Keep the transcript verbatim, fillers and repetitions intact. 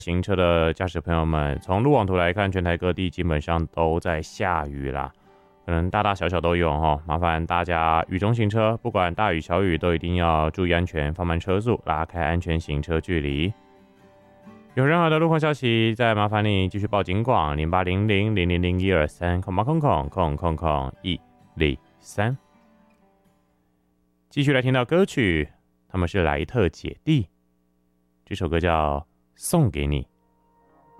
行车的驾驶朋友们，从路网图来看，全台各地基本上都在下雨啦，可能大大小小都有哈。麻烦大家雨中行车，不管大雨小雨，都一定要注意安全，放慢车速，拉开安全行车距离。有任何的路况消息，再麻烦你继续报警广零八零零零零零一二三空八空空空空空一零三。继续来听到歌曲，他们是莱特姐弟，这首歌叫《送给你》。